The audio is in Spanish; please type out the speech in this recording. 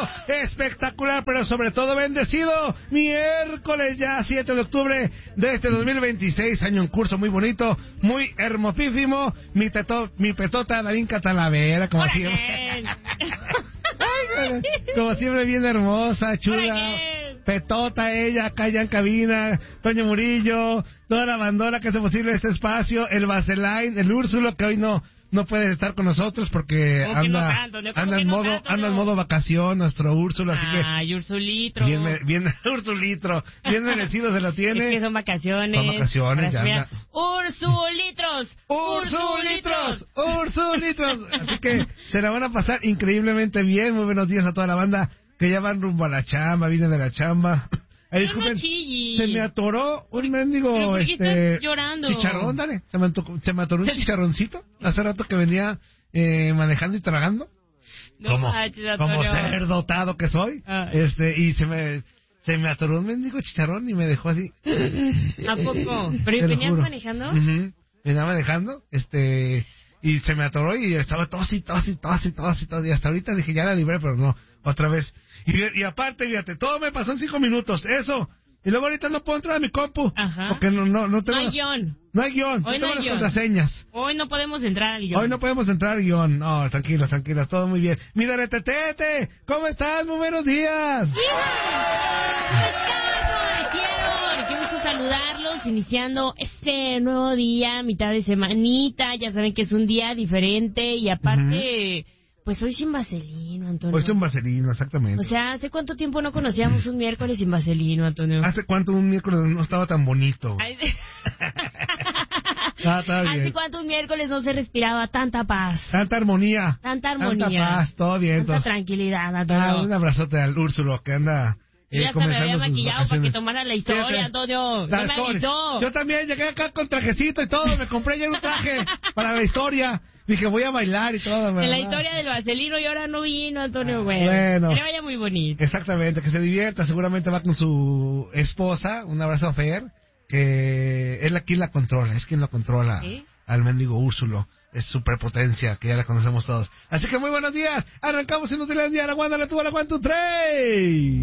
espectacular, pero sobre todo bendecido miércoles ya 7 de octubre de este 2026, año en curso muy bonito, muy hermosísimo. Mi petota Darinka Talavera, como siempre. Ay, como siempre, bien hermosa, chula. Petota ella, acá ya en cabina, Toño Murillo, toda la bandera que hace posible este espacio, el Vaseline, el Úrsulo, que hoy no puede estar con nosotros porque anda en modo vacación, nuestro Úrsulo, así que... Ay, Ursulitro. Bien, Ursulitro, bien merecido se lo tiene. Es que son vacaciones. Son vacaciones, ya anda. ¡Ursulitros! Así que se la van a pasar increíblemente bien. Muy buenos días a toda la banda que ya van rumbo a la chamba, vienen de la chamba. Ay, disculpen, se me atoró un mendigo, llorando. Chicharrón, dale. Se me atoró un chicharroncito hace rato que venía manejando y tragando. Como ser dotado que soy. Y se me atoró un mendigo chicharrón y me dejó así. ¿A poco? ¿Pero venías manejando? Venía manejando, y se me atoró y estaba tos y hasta ahorita dije ya la libré, pero no, otra vez. Y aparte, fíjate, todo me pasó en 5 minutos, eso. Y luego ahorita no puedo entrar a mi compu. Ajá. Porque no tengo... No hay guión. No hay guión. Hoy no tengo hay las guión. contraseñas. Hoy no podemos entrar al guión. Hoy no podemos entrar al guión. No, tranquilos, todo muy bien. Mira, Tetete, ¿cómo estás? Muy buenos días. Qué gusto saludarlos, iniciando este nuevo día, mitad de semanita. Ya saben que es un día diferente y aparte... Pues hoy sin vaselino, Antonio. Hoy sin vaselino, exactamente. O sea, ¿hace cuánto tiempo no conocíamos un miércoles sin vaselino, Antonio? ¿Hace cuánto un miércoles no estaba tan bonito? ¿Hace cuántos miércoles no se respiraba tanta paz? Tanta armonía. Tanta paz, todo bien. Tanta tranquilidad, Antonio. Un abrazote al Úrsulo que anda... ya se me había maquillado para que tomara la historia, Antonio. No me avisó. Yo también llegué acá con trajecito y todo. Me compré ya un traje para la historia. Dije, voy a bailar y todo. En la historia del vaselino y ahora no vino, Antonio. Bueno. Que le vaya muy bonito. Exactamente, que se divierta. Seguramente va con su esposa. Un abrazo a Fer. Que es quien la controla. Es quien lo controla. ¿Sí? Al mendigo Úrsulo. Es superpotencia, que ya la conocemos todos. Así que muy buenos días. Arrancamos en Nutilandia. La Wanda, la tuba, la 1, 2, 3.